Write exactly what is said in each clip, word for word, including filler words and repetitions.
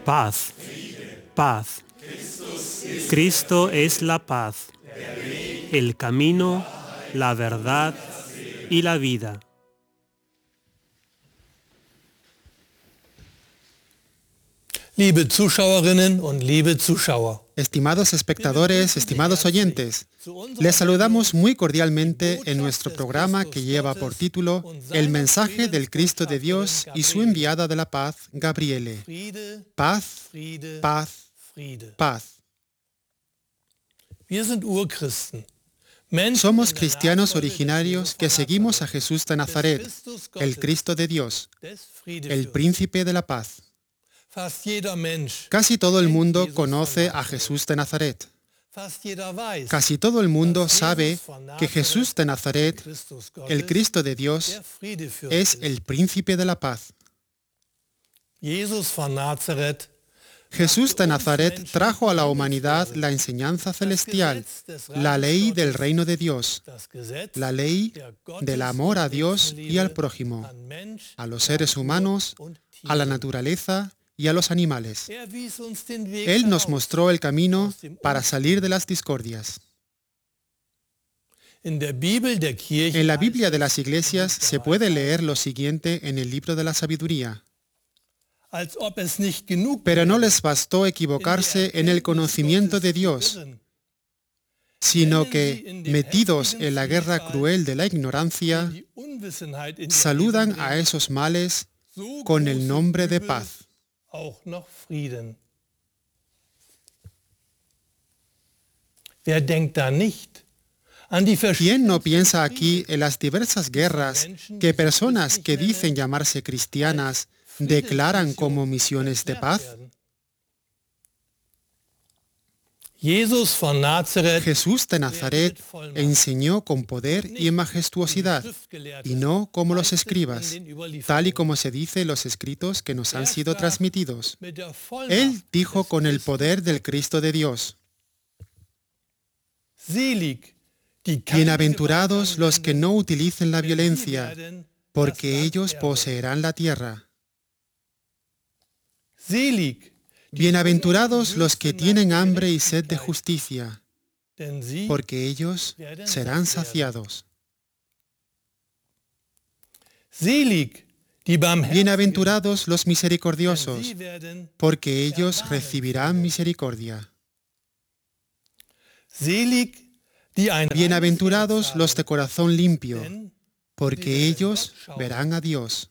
Paz, paz. Cristo es la paz, el camino, la verdad y la vida. Liebe Zuschauerinnen und liebe Zuschauer, Estimados espectadores, estimados oyentes, les saludamos muy cordialmente en nuestro programa que lleva por título El mensaje del Cristo de Dios y su enviada de la paz, Gabriele. Paz, paz, paz. Wir sind Urchristen. Somos cristianos originarios que seguimos a Jesús de Nazaret, el Cristo de Dios, el príncipe de la paz. Casi todo el mundo conoce a Jesús de Nazaret. Casi todo el mundo sabe que Jesús de Nazaret, el Cristo de Dios, es el príncipe de la paz. Jesús de Nazaret trajo a la humanidad la enseñanza celestial, la ley del reino de Dios, la ley del amor a Dios y al prójimo, a los seres humanos, a la naturaleza y a los animales. Él nos mostró el camino para salir de las discordias. En la Biblia de las iglesias se puede leer lo siguiente en el libro de la sabiduría. Pero no les bastó equivocarse en el conocimiento de Dios, sino que, metidos en la guerra cruel de la ignorancia, saludan a esos males con el nombre de paz. ¿Quién no piensa aquí en las diversas guerras que personas que dicen llamarse cristianas declaran como misiones de paz? Jesús de Nazaret enseñó con poder y majestuosidad, y no como los escribas, tal y como se dice en los escritos que nos han sido transmitidos. Él dijo con el poder del Cristo de Dios: Bienaventurados los que no utilicen la violencia, porque ellos poseerán la tierra. Bienaventurados los que tienen hambre y sed de justicia, porque ellos serán saciados. Bienaventurados los misericordiosos, porque ellos recibirán misericordia. Bienaventurados los de corazón limpio, porque ellos verán a Dios.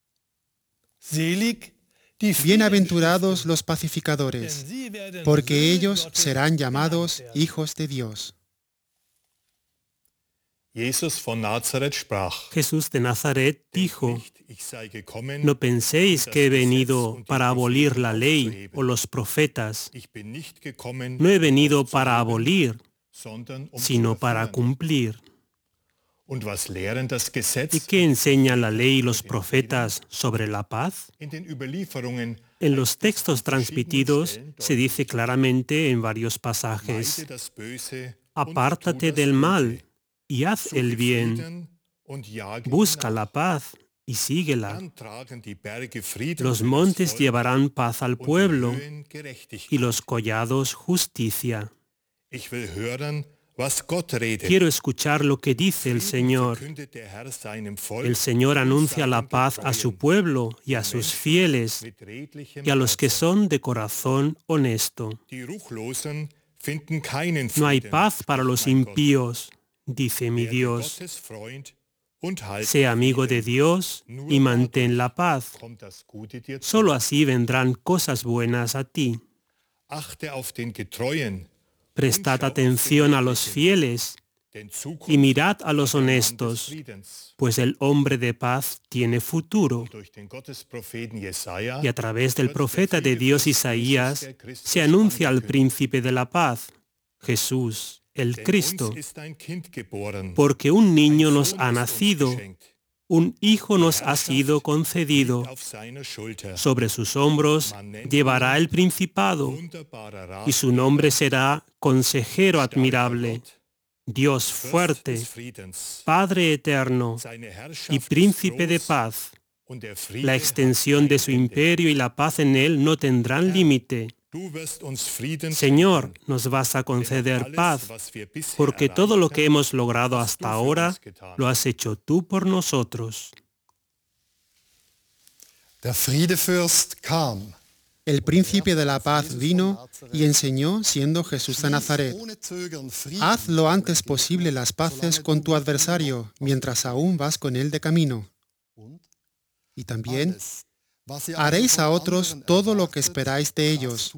Bienaventurados los pacificadores, porque ellos serán llamados hijos de Dios. Jesús de Nazaret dijo: No penséis que he venido para abolir la ley o los profetas. No he venido para abolir, sino para cumplir. ¿Y qué enseñan la ley y los profetas sobre la paz? En los textos transmitidos se dice claramente en varios pasajes: Apártate del mal y haz el bien. Busca la paz y síguela. Los montes llevarán paz al pueblo y los collados justicia. Quiero escuchar lo que dice el Señor. El Señor anuncia la paz a su pueblo y a sus fieles y a los que son de corazón honesto. No hay paz para los impíos, dice mi Dios. Sé amigo de Dios y mantén la paz. Solo así vendrán cosas buenas a ti. Prestad atención a los fieles y mirad a los honestos, pues el hombre de paz tiene futuro. Y a través del profeta de Dios Isaías se anuncia al príncipe de la paz, Jesús, el Cristo, porque un niño nos ha nacido, un hijo nos ha sido concedido. Sobre sus hombros llevará el principado, y su nombre será Consejero Admirable, Dios Fuerte, Padre Eterno y Príncipe de Paz. La extensión de su imperio y la paz en él no tendrán límite. Señor, nos vas a conceder paz, porque todo lo que hemos logrado hasta ahora lo has hecho tú por nosotros. Der Friedefürst kam. El príncipe de la paz vino y enseñó siendo Jesús de Nazaret. Haz lo antes posible las paces con tu adversario, mientras aún vas con él de camino. Y también haréis a otros todo lo que esperáis de ellos.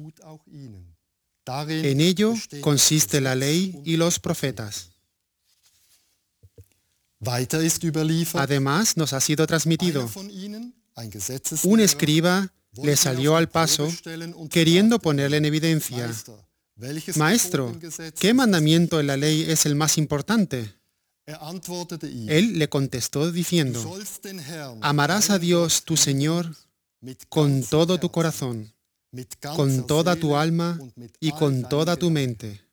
En ello consiste la ley y los profetas. Además, nos ha sido transmitido. Un escriba le salió al paso queriendo ponerle en evidencia. Maestro, ¿qué mandamiento en la ley es el más importante? Él le contestó diciendo, amarás a Dios tu Señor con todo tu corazón, con toda tu alma y con toda tu mente.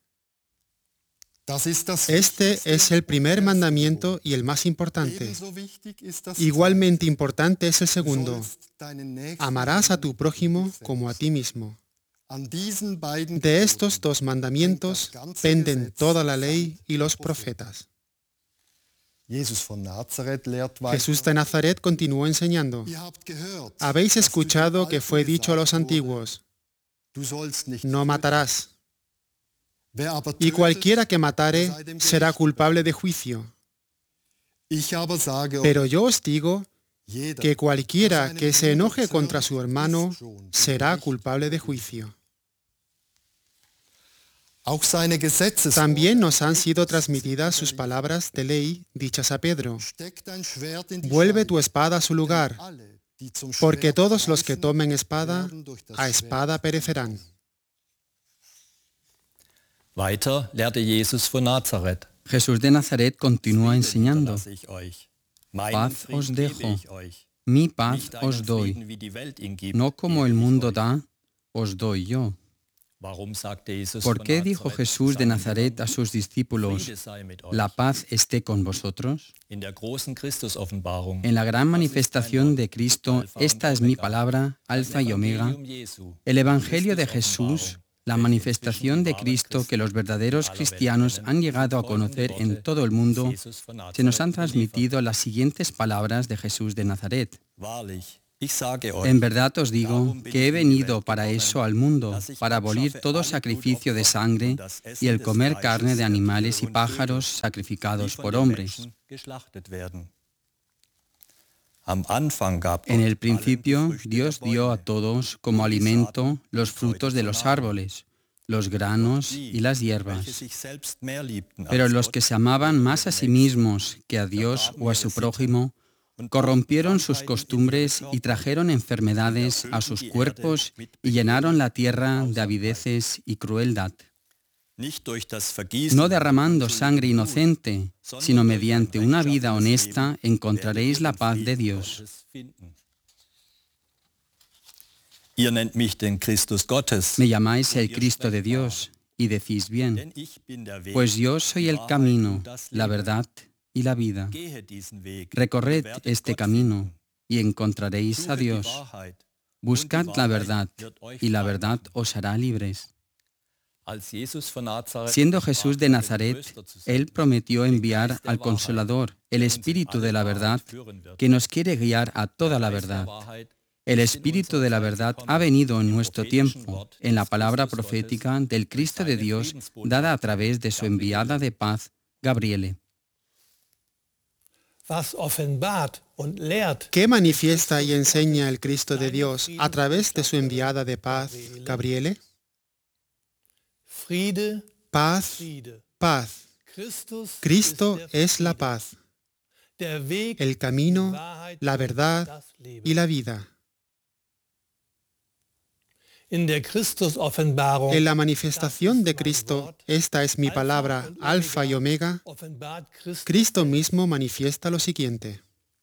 Este es el primer mandamiento y el más importante. Igualmente importante es el segundo. Amarás a tu prójimo como a ti mismo. De estos dos mandamientos penden toda la ley y los profetas. Jesús de Nazaret continuó enseñando. Habéis escuchado que fue dicho a los antiguos, no matarás. Y cualquiera que matare será culpable de juicio. Pero yo os digo que cualquiera que se enoje contra su hermano será culpable de juicio. También nos han sido transmitidas sus palabras de ley dichas a Pedro. Vuelve tu espada a su lugar, porque todos los que tomen espada, a espada perecerán. Weiter lehrte Jesus von Nazareth. Jesús de Nazaret continúa enseñando. Paz os dejo, mi paz os doy. No como el mundo da, os doy yo. ¿Por qué dijo Jesús de Nazaret a sus discípulos, la paz esté con vosotros? En la gran manifestación de Cristo, esta es mi palabra, Alfa y Omega, el Evangelio de Jesús, la manifestación de Cristo que los verdaderos cristianos han llegado a conocer en todo el mundo, se nos han transmitido las siguientes palabras de Jesús de Nazaret. En verdad os digo que he venido para eso al mundo, para abolir todo sacrificio de sangre y el comer carne de animales y pájaros sacrificados por hombres. En el principio, Dios dio a todos como alimento los frutos de los árboles, los granos y las hierbas. Pero los que se amaban más a sí mismos que a Dios o a su prójimo, corrompieron sus costumbres y trajeron enfermedades a sus cuerpos y llenaron la tierra de avideces y crueldad. No derramando sangre inocente, sino mediante una vida honesta encontraréis la paz de Dios. Me llamáis el Cristo de Dios y decís bien, pues yo soy el camino, la verdad y la vida. Recorred este camino y encontraréis a Dios. Buscad la verdad y la verdad os hará libres. Siendo Jesús de Nazaret, Él prometió enviar al Consolador, el Espíritu de la verdad, que nos quiere guiar a toda la verdad. El Espíritu de la verdad ha venido en nuestro tiempo, en la palabra profética del Cristo de Dios, dada a través de su enviada de paz, Gabriele. ¿Qué manifiesta y enseña el Cristo de Dios a través de su enviada de paz, Gabriele? Paz, paz. Cristo es la paz, el camino, la verdad y la vida. En la manifestación de Cristo, esta es mi palabra, Alfa y Omega, Cristo mismo manifiesta lo siguiente.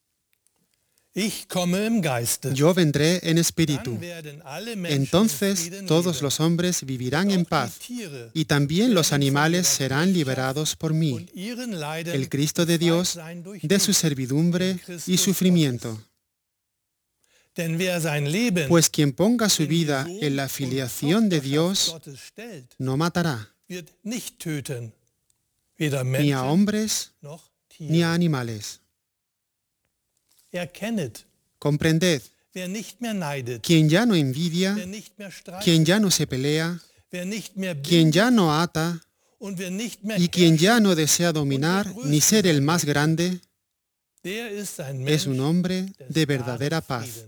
Yo vendré en espíritu. Entonces todos los hombres vivirán en paz, y también los animales serán liberados por mí. El Cristo de Dios, de su servidumbre y sufrimiento. Pues quien ponga su vida en la filiación de Dios no matará, ni a hombres ni a animales. Comprended, quien ya no envidia, quien ya no se pelea, quien ya no ata y quien ya no desea dominar ni ser el más grande, es un hombre de verdadera paz.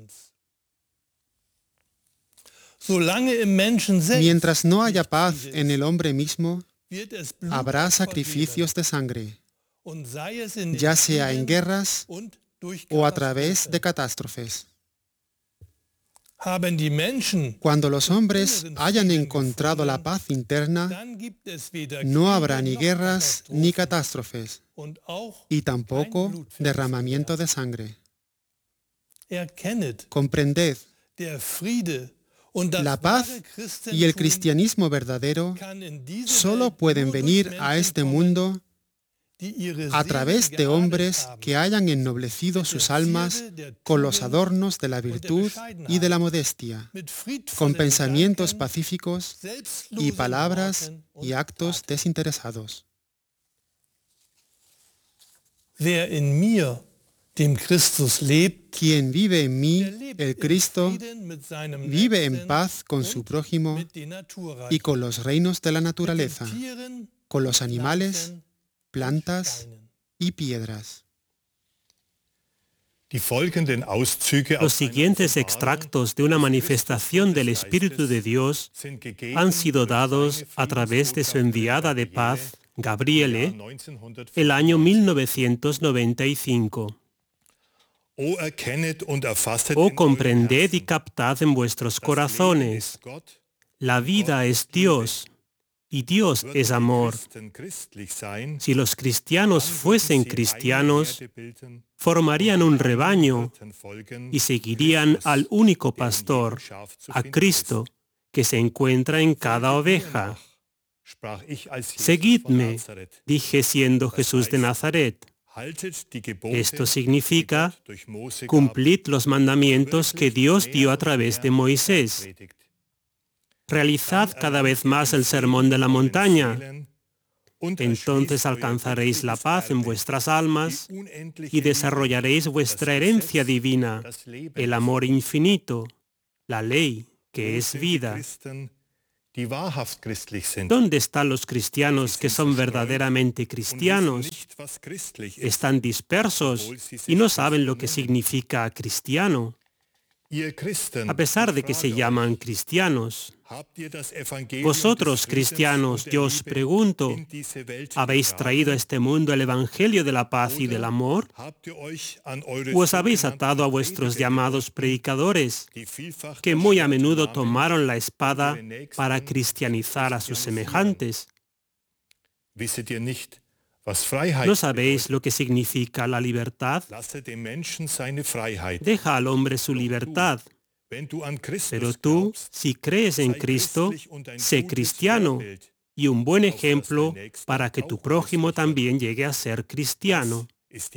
Mientras no haya paz en el hombre mismo, habrá sacrificios de sangre, ya sea en guerras o a través de catástrofes. Cuando los hombres hayan encontrado la paz interna, no habrá ni guerras ni catástrofes, y tampoco derramamiento de sangre. Comprended, la paz y el cristianismo verdadero solo pueden venir a este mundo a través de hombres que hayan ennoblecido sus almas con los adornos de la virtud y de la modestia, con pensamientos pacíficos y palabras y actos desinteresados. Quien vive en mí, el Cristo, vive en paz con su prójimo y con los reinos de la naturaleza, con los animales, plantas y piedras. Los siguientes extractos de una manifestación del Espíritu de Dios han sido dados a través de su enviada de paz, Gabriele, el año mil novecientos noventa y cinco. Oh, comprended y captad en vuestros corazones. La vida es Dios, y Dios es amor. Si los cristianos fuesen cristianos, formarían un rebaño y seguirían al único pastor, a Cristo, que se encuentra en cada oveja. Seguidme, dije siendo Jesús de Nazaret. Esto significa, cumplid los mandamientos que Dios dio a través de Moisés. Realizad cada vez más el sermón de la montaña. Entonces alcanzaréis la paz en vuestras almas y desarrollaréis vuestra herencia divina, el amor infinito, la ley, que es vida. ¿Dónde están los cristianos que son verdaderamente cristianos? Están dispersos y no saben lo que significa cristiano, a pesar de que se llaman cristianos. Vosotros, cristianos, yo os pregunto, ¿habéis traído a este mundo el Evangelio de la paz y del amor? ¿O os habéis atado a vuestros llamados predicadores, que muy a menudo tomaron la espada para cristianizar a sus semejantes? ¿No sabéis lo que significa la libertad? Deja al hombre su libertad. Pero tú, si crees en Cristo, sé cristiano y un buen ejemplo para que tu prójimo también llegue a ser cristiano.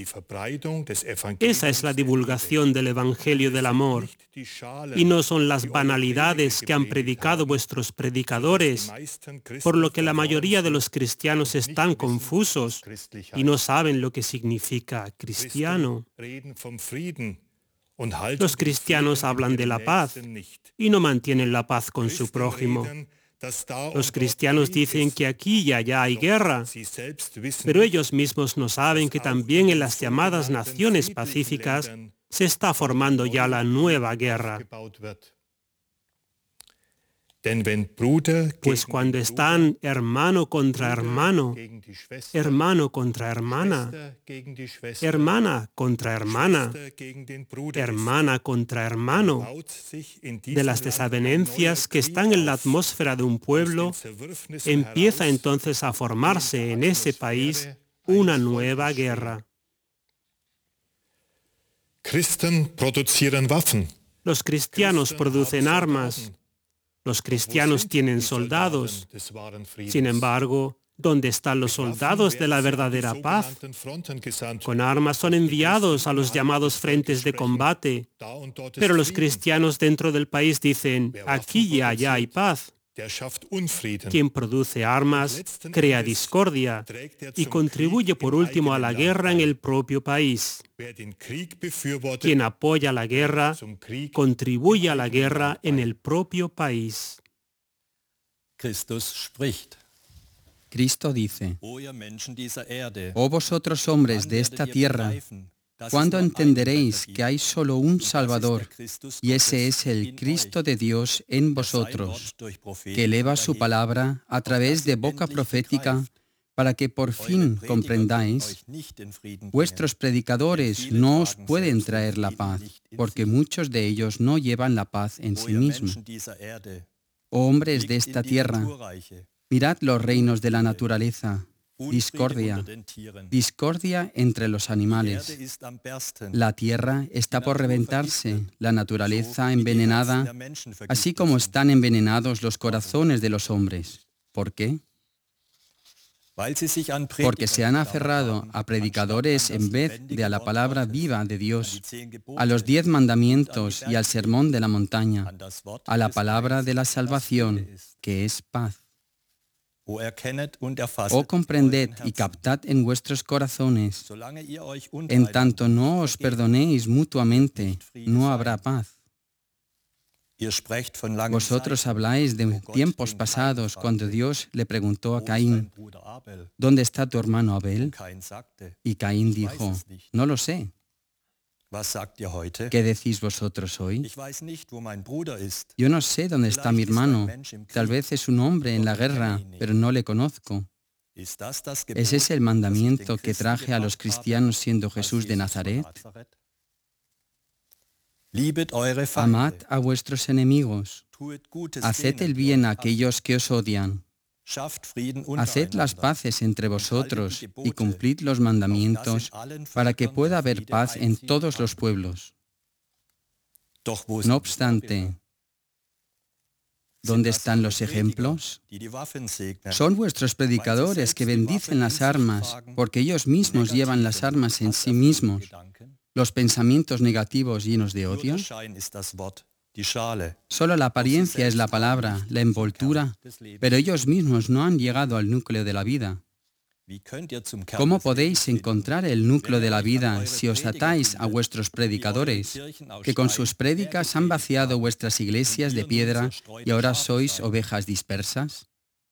Esa es la divulgación del Evangelio del amor, y no son las banalidades que han predicado vuestros predicadores, por lo que la mayoría de los cristianos están confusos y no saben lo que significa cristiano. Los cristianos hablan de la paz y no mantienen la paz con su prójimo. Los cristianos dicen que aquí y allá hay guerra, pero ellos mismos no saben que también en las llamadas naciones pacíficas se está formando ya la nueva guerra. Pues cuando están hermano contra hermano, hermano contra hermana, hermana contra hermana, hermana contra hermano, de las desavenencias que están en la atmósfera de un pueblo, empieza entonces a formarse en ese país una nueva guerra. Los cristianos producen armas. Los cristianos tienen soldados. Sin embargo, ¿Dónde están los soldados de la verdadera paz? Con armas son enviados a los llamados frentes de combate, pero los cristianos dentro del país dicen, aquí y allá hay paz. Quien produce armas crea discordia y contribuye por último a la guerra en el propio país. Quien apoya la guerra contribuye a la guerra en el propio país. Cristo dice, oh vosotros hombres de esta tierra, ¿cuándo entenderéis que hay solo un Salvador, y ese es el Cristo de Dios en vosotros, que eleva su palabra a través de boca profética, para que por fin comprendáis? Vuestros predicadores no os pueden traer la paz, porque muchos de ellos no llevan la paz en sí mismos. Oh hombres de esta tierra, mirad los reinos de la naturaleza, discordia, discordia entre los animales. La tierra está por reventarse, la naturaleza envenenada, así como están envenenados los corazones de los hombres. ¿Por qué? Porque se han aferrado a predicadores en vez de a la palabra viva de Dios, a los diez mandamientos y al sermón de la montaña, a la palabra de la salvación, que es paz. Oh, comprended y captad en vuestros corazones, en tanto no os perdonéis mutuamente, no habrá paz. Vosotros habláis de tiempos pasados cuando Dios le preguntó a Caín, ¿dónde está tu hermano Abel? Y Caín dijo, no lo sé. ¿Qué decís vosotros hoy? Yo no sé dónde está mi hermano. Tal vez es un hombre en la guerra, pero no le conozco. ¿Es ese el mandamiento que traje a los cristianos siendo Jesús de Nazaret? Amad a vuestros enemigos. Haced el bien a aquellos que os odian. Haced las paces entre vosotros y cumplid los mandamientos para que pueda haber paz en todos los pueblos. No obstante, ¿dónde están los ejemplos? Son vuestros predicadores que bendicen las armas, porque ellos mismos llevan las armas en sí mismos. Los pensamientos negativos llenos de odio. Solo la apariencia es la palabra, la envoltura, pero ellos mismos no han llegado al núcleo de la vida. ¿Cómo podéis encontrar el núcleo de la vida si os atáis a vuestros predicadores, que con sus prédicas han vaciado vuestras iglesias de piedra y ahora sois ovejas dispersas?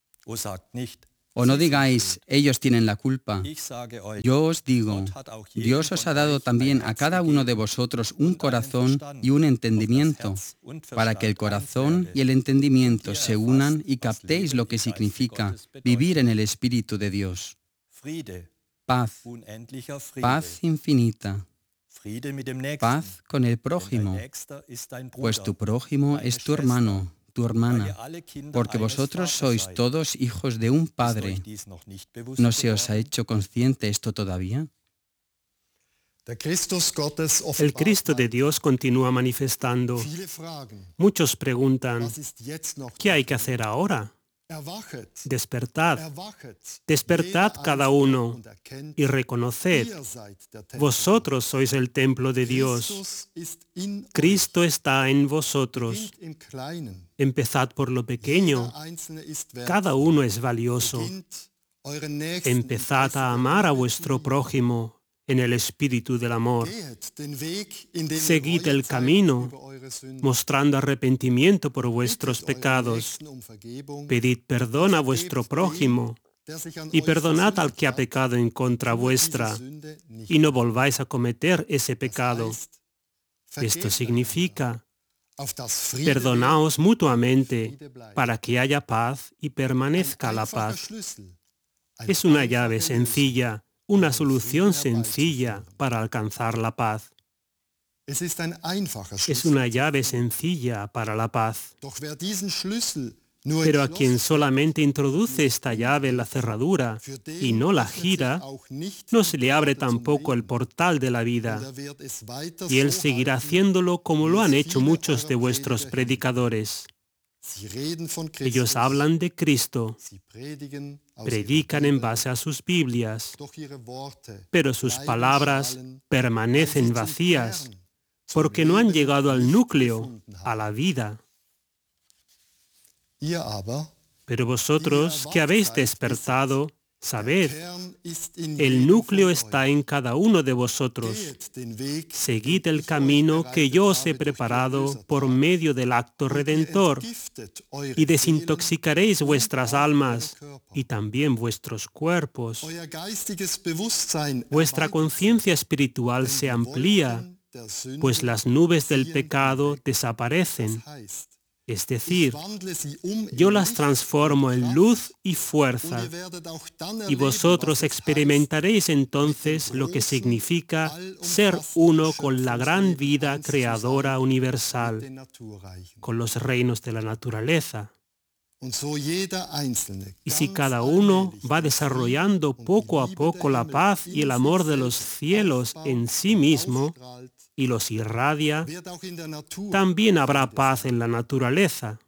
O no digáis, ellos tienen la culpa. Yo os digo, Dios os ha dado también a cada uno de vosotros un corazón y un entendimiento, para que el corazón y el entendimiento se unan y captéis lo que significa vivir en el Espíritu de Dios. Paz, paz infinita, paz con el prójimo, pues tu prójimo es tu hermano, tu hermana, porque vosotros sois todos hijos de un Padre. ¿No se os ha hecho consciente esto todavía? El Cristo de Dios continúa manifestando. Muchos preguntan, ¿qué hay que hacer ahora? Despertad, despertad cada uno y reconoced, vosotros sois el templo de Dios. Cristo está en vosotros. Empezad por lo pequeño. Cada uno es valioso. Empezad a amar a vuestro prójimo en el espíritu del amor. Seguid el camino, mostrando arrepentimiento por vuestros pecados. Pedid perdón a vuestro prójimo y perdonad al que ha pecado en contra vuestra, y no volváis a cometer ese pecado. Esto significa, perdonaos mutuamente para que haya paz y permanezca la paz. Es una llave sencilla, una solución sencilla para alcanzar la paz. Es una llave sencilla para la paz. Pero a quien solamente introduce esta llave en la cerradura y no la gira, no se le abre tampoco el portal de la vida. Y él seguirá haciéndolo como lo han hecho muchos de vuestros predicadores. Ellos hablan de Cristo, predican en base a sus Biblias, pero sus palabras permanecen vacías porque no han llegado al núcleo, a la vida. Pero vosotros que habéis despertado, sabed, el núcleo está en cada uno de vosotros. Seguid el camino que yo os he preparado por medio del acto redentor y desintoxicaréis vuestras almas y también vuestros cuerpos. Vuestra conciencia espiritual se amplía, pues las nubes del pecado desaparecen. Es decir, yo las transformo en luz y fuerza, y vosotros experimentaréis entonces lo que significa ser uno con la gran vida creadora universal, con los reinos de la naturaleza. Y si cada uno va desarrollando poco a poco la paz y el amor de los cielos en sí mismo, y los irradia, también habrá paz en la naturaleza.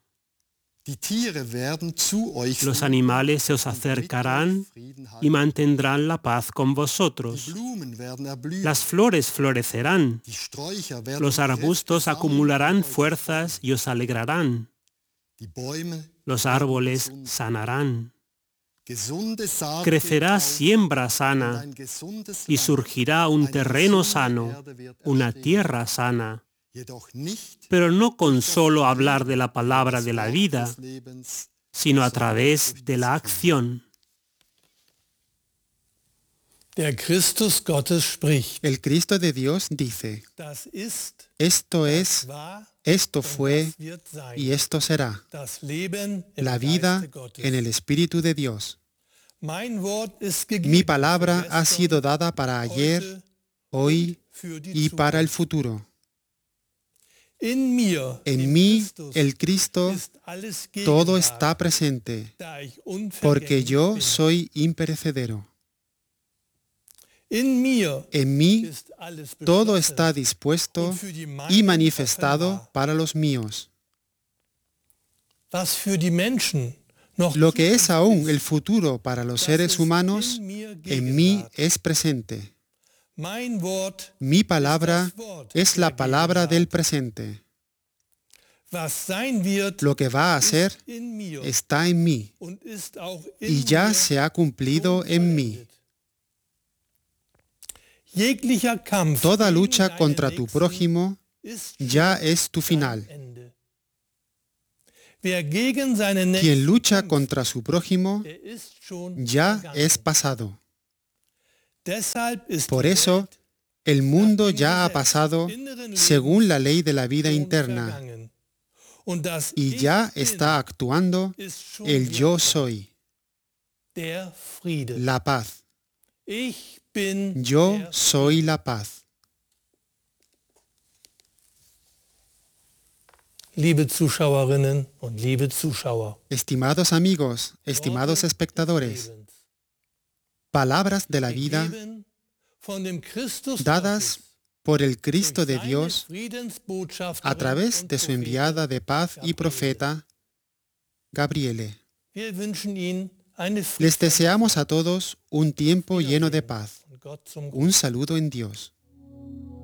Los animales se os acercarán y mantendrán la paz con vosotros. Las flores florecerán. Los arbustos acumularán fuerzas y os alegrarán. Los árboles sanarán. Crecerá siembra sana y surgirá un terreno sano, una tierra sana, pero no con solo hablar de la palabra de la vida, sino a través de la acción. Der Christus Gottes spricht. El Cristo de Dios dice, esto es, esto fue y esto será, la vida en el Espíritu de Dios. Mi palabra ha sido dada para ayer, hoy y para el futuro. En mí, el Cristo, todo está presente, porque yo soy imperecedero. En mí, todo está dispuesto y manifestado para los míos. Lo que es aún el futuro para los seres humanos, en mí es presente. Mi palabra es la palabra del presente. Lo que va a ser está en mí y ya se ha cumplido en mí. Toda lucha contra tu prójimo ya es tu final. Quien lucha contra su prójimo ya es pasado. Por eso, el mundo ya ha pasado según la ley de la vida interna y ya está actuando el yo soy, la paz. Yo soy la paz. Liebe Zuschauerinnen und liebe Zuschauer, Estimados amigos, estimados espectadores, palabras de la vida dadas por el Cristo de Dios a través de su enviada de paz y profeta, Gabriele. Les deseamos a todos un tiempo lleno de paz. Un saludo en Dios.